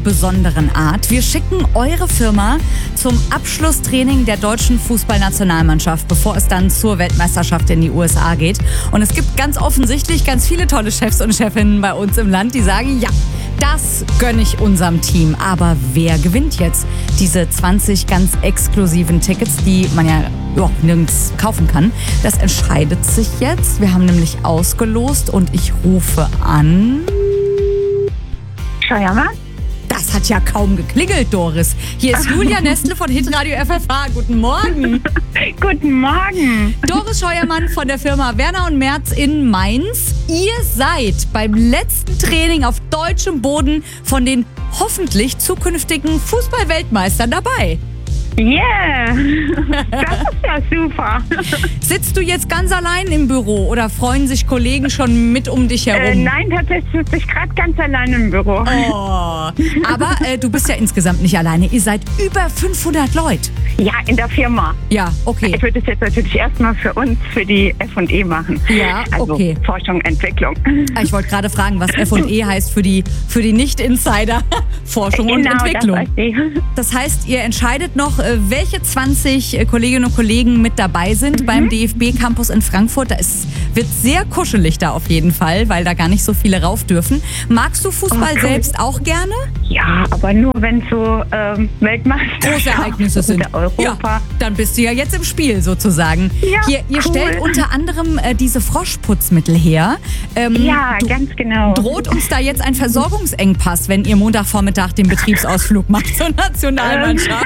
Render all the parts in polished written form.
besonderen Art. Wir schicken eure Firma zum Abschlusstraining der deutschen Fußballnationalmannschaft, bevor es dann zur Weltmeisterschaft in die USA geht. Und es gibt ganz offensichtlich ganz viele tolle Chefs und Chefinnen bei uns im Land, die sagen, ja, das gönne ich unserem Team. Aber wer gewinnt jetzt diese 20 ganz exklusiven Tickets, die man ja nirgends kaufen kann? Das entscheidet sich jetzt. Wir haben nämlich ausgelost und ich rufe an. Scheuermann? Das hat ja kaum geklingelt, Doris. Hier ist Julia Nestle von Hitradio FFH. Guten Morgen. Guten Morgen. Doris Scheuermann von der Firma Werner und Merz in Mainz. Ihr seid beim letzten Training auf deutschem Boden von den hoffentlich zukünftigen Fußball-Weltmeistern dabei. Yeah, das ist ja super. Sitzt du jetzt ganz allein im Büro oder freuen sich Kollegen schon mit um dich herum? Nein, tatsächlich sitze ich gerade ganz allein im Büro. Oh, aber du bist ja insgesamt nicht alleine. Ihr seid über 500 Leute. Ja, in der Firma. Ja, okay. Ich würde es jetzt natürlich erstmal für uns, für die F&E machen. Ja, also okay. Forschung, Entwicklung. Ich wollte gerade fragen, was F&E heißt für die Nicht-Insider. Forschung und Entwicklung. Das weiß ich. Das heißt, ihr entscheidet noch, welche 20 Kolleginnen und Kollegen mit dabei sind beim DFB-Campus in Frankfurt. Wird sehr kuschelig da auf jeden Fall, weil da gar nicht so viele rauf dürfen. Magst du Fußball selbst auch gerne? Ja, aber nur wenn so Weltmeister große Ereignisse sind. Europa. Ja, dann bist du ja jetzt im Spiel sozusagen. Ja, ihr stellt unter anderem diese Froschputzmittel her. Ja, ganz genau. Droht uns da jetzt ein Versorgungsengpass, wenn ihr Montagvormittag den Betriebsausflug macht zur Nationalmannschaft?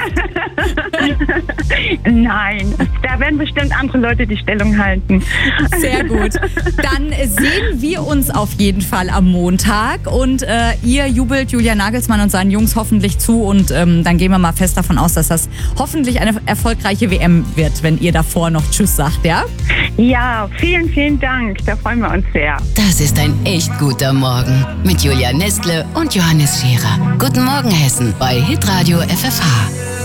Nein, da werden bestimmt andere Leute die Stellung halten. Sehr gut. Dann sehen wir uns auf jeden Fall am Montag und ihr jubelt Julia Nagelsmann und seinen Jungs hoffentlich zu und dann gehen wir mal fest davon aus, dass das hoffentlich eine erfolgreiche WM wird, wenn ihr davor noch Tschüss sagt, ja? Ja, vielen, vielen Dank. Da freuen wir uns sehr. Das ist ein echt guter Morgen mit Julia Nestle und Johannes Scherer. Guten Morgen, Hessen bei Hitradio FFH.